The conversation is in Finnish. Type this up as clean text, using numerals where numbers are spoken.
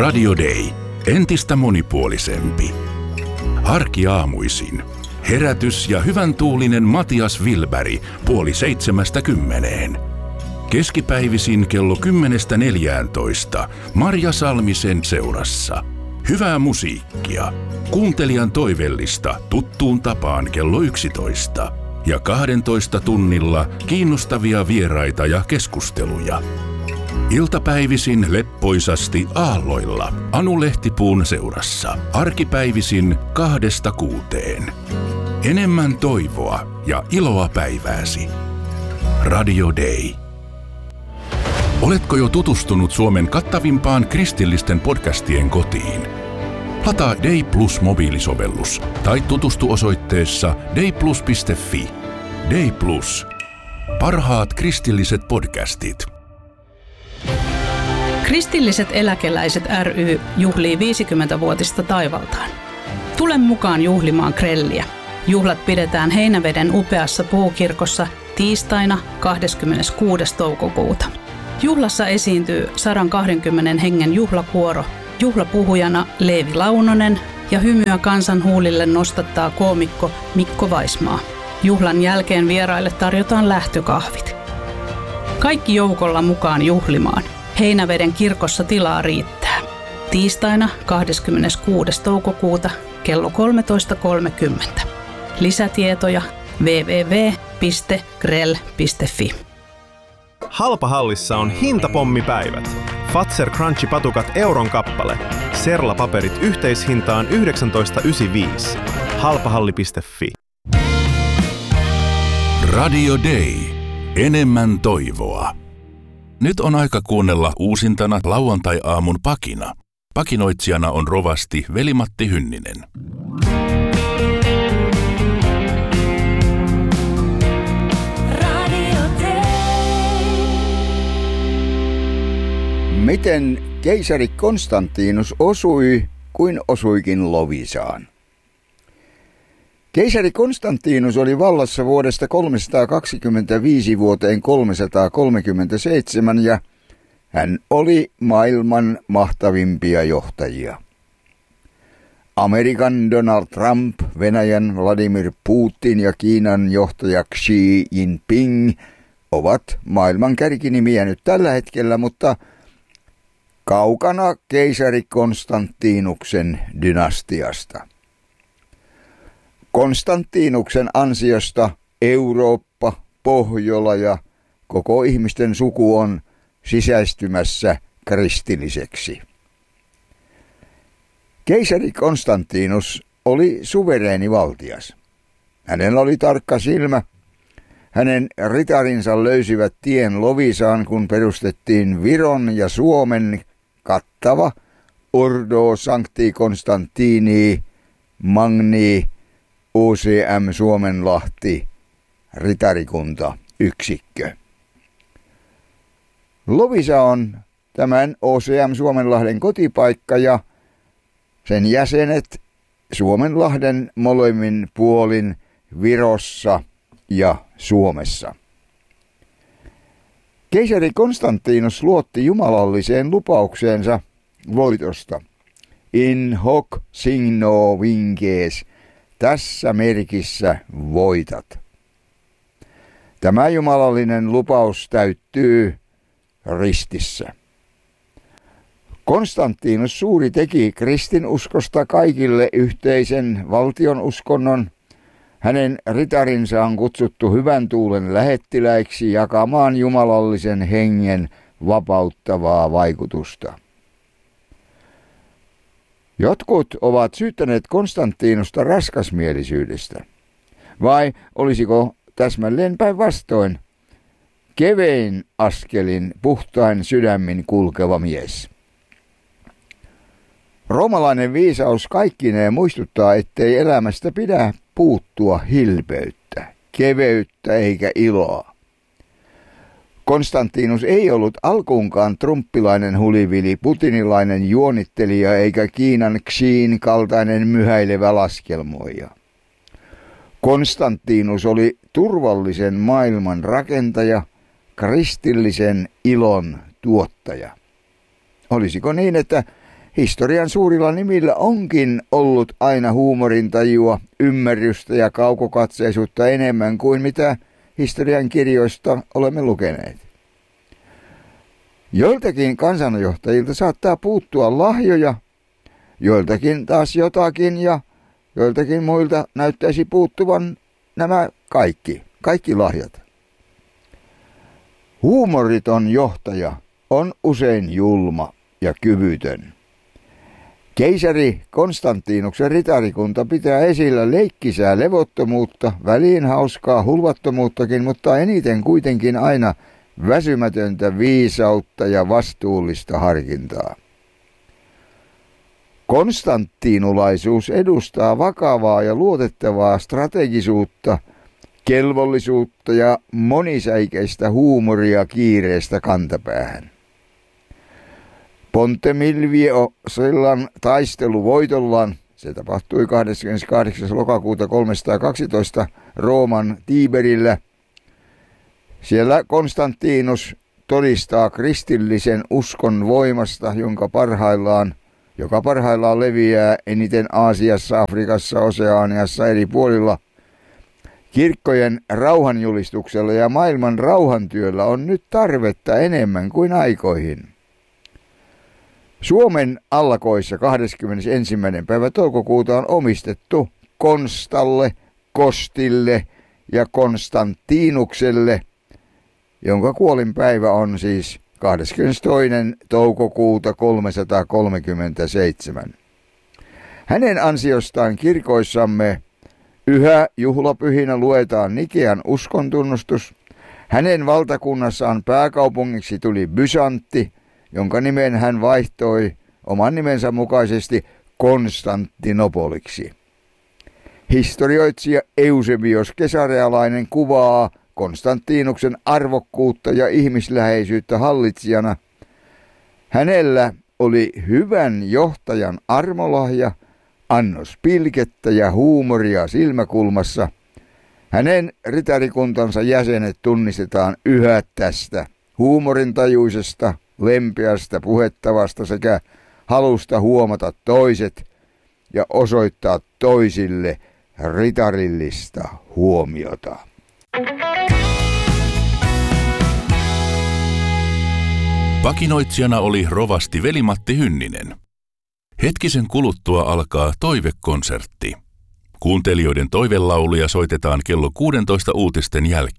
Radio Day. Entistä monipuolisempi. Arkiaamuisin. Herätys ja hyvän tuulinen Matias Wilberg 6:30. Keskipäivisin kello 10:14 Marja Salmisen seurassa. Hyvää musiikkia. Kuuntelijan toivellista tuttuun tapaan kello 11. Ja 12 tunnilla kiinnostavia vieraita ja keskusteluja. Iltapäivisin leppoisasti aalloilla Anu Lehtipuun seurassa. Arkipäivisin 2-6. Enemmän toivoa ja iloa päivääsi. Radio Day. Oletko jo tutustunut Suomen kattavimpaan kristillisten podcastien kotiin? Lataa Day Plus mobiilisovellus tai tutustu osoitteessa dayplus.fi. Day Plus. Parhaat kristilliset podcastit. Kristilliset eläkeläiset ry juhlii 50-vuotista taivaltaan. Tule mukaan juhlimaan grelliä. Juhlat pidetään Heinäveden upeassa puukirkossa tiistaina 26. toukokuuta. Juhlassa esiintyy 120 hengen juhlakuoro, juhlapuhujana Leevi Launonen ja hymyä kansan huulille nostattaa koomikko Mikko Vaismaa. Juhlan jälkeen vieraille tarjotaan lähtökahvit. Kaikki joukolla mukaan juhlimaan. Heinäveden kirkossa tilaa riittää. Tiistaina 26. toukokuuta kello 13.30. Lisätietoja www.grell.fi. Halpahallissa on hintapommipäivät. Fazer Crunchy-patukat euron kappale. Serla-paperit yhteishintaan 19,95. Halpahalli.fi. Radio Day. Enemmän toivoa. Nyt on aika kuunnella uusintana lauantai-aamun pakina. Pakinoitsijana on rovasti Veli-Matti Hynninen. Miten keisari Konstantinus osui, kuin osuikin Lovisaan? Keisari Konstantinus oli vallassa vuodesta 325 vuoteen 337 ja hän oli maailman mahtavimpia johtajia. Amerikan Donald Trump, Venäjän Vladimir Putin ja Kiinan johtaja Xi Jinping ovat maailman kärkinimiä nyt tällä hetkellä, mutta kaukana keisari Konstantinuksen dynastiasta. Konstantinuksen ansiosta Eurooppa, Pohjola ja koko ihmisten suku on sisäistymässä kristilliseksi. Keisari Konstantinus oli suvereeni valtias. Hänellä oli tarkka silmä. Hänen ritarinsa löysivät tien Lovisaan, kun perustettiin Viron ja Suomen kattava Ordo Sancti Constantini Magni OCM Suomenlahti ritarikunta yksikkö. Lovisa on tämän OCM Suomenlahden kotipaikka ja sen jäsenet Suomenlahden molemmin puolin Virossa ja Suomessa. Keisari Konstantinus luotti jumalalliseen lupaukseensa voitosta. In hoc signo vinces, tässä merkissä voitat. Tämä jumalallinen lupaus täyttyy ristissä. Konstantinus Suuri teki kristinuskosta kaikille yhteisen valtionuskonnon. Hänen ritarinsa on kutsuttu hyvän tuulen lähettiläiksi jakamaan jumalallisen hengen vapauttavaa vaikutusta. Jotkut ovat syyttäneet Konstantinusta raskasmielisyydestä. Vai olisiko täsmälleen päinvastoin kevein askelin puhtain sydämin kulkeva mies? Roomalainen viisaus kaikkineen muistuttaa, ettei elämästä pidä puuttua hilpeyttä, keveyttä eikä iloa. Konstantinus ei ollut alkuunkaan trumppilainen hulivili, putinilainen juonittelija eikä Kiinan Xiin kaltainen myhäilevä laskelmoija. Konstantinus oli turvallisen maailman rakentaja, kristillisen ilon tuottaja. Olisiko niin, että Historian suurilla nimillä onkin ollut aina huumorintajua, ymmärrystä ja kaukokatseisuutta enemmän kuin mitä historian kirjoista olemme lukeneet. Joiltakin kansanjohtajilta saattaa puuttua lahjoja, joiltakin taas jotakin ja joiltakin muilta näyttäisi puuttuvan nämä kaikki lahjat. Huumoriton johtaja on usein julma ja kyvytön. Keisari Konstantinuksen ritarikunta pitää esillä leikkisää levottomuutta, väliin hauskaa hulvattomuuttakin, mutta eniten kuitenkin aina väsymätöntä viisautta ja vastuullista harkintaa. Konstantinulaisuus edustaa vakavaa ja luotettavaa strategisuutta, kelvollisuutta ja monisäikeistä huumoria kiireestä kantapäähän. Ponte Milvio Sillan taisteluvoitollaan, se tapahtui 28. lokakuuta 312 Rooman Tiberillä. Siellä Konstantinus todistaa kristillisen uskon voimasta, joka parhaillaan leviää eniten Aasiassa, Afrikassa, Oseaniassa eri puolilla. Kirkkojen rauhanjulistuksella ja maailman rauhantyöllä on nyt tarvetta enemmän kuin aikoihin. Suomen allakoissa 21. päivä toukokuuta on omistettu Konstalle, Kostille ja Konstantinukselle, jonka kuolinpäivä on siis 22. toukokuuta 337. Hänen ansiostaan kirkoissamme yhä juhlapyhinä luetaan Nikean uskontunnustus. Hänen valtakunnassaan pääkaupungiksi tuli Byzantti, jonka nimen hän vaihtoi oman nimensä mukaisesti Konstantinopoliksi. Historioitsija Eusebios Kesarealainen kuvaa Konstantinuksen arvokkuutta ja ihmisläheisyyttä hallitsijana. Hänellä oli hyvän johtajan armolahja, annos pilkettä ja huumoria silmäkulmassa. Hänen ritarikuntansa jäsenet tunnistetaan yhä tästä huumorintajuisesta, lempeästä puhettavasta sekä halusta huomata toiset ja osoittaa toisille ritarillista huomiota. Vakinoitsijana oli rovasti Veli-Matti Hynninen. Hetkisen kuluttua alkaa toivekonsertti. Kuuntelijoiden toivelauluja soitetaan kello 16 uutisten jälkeen.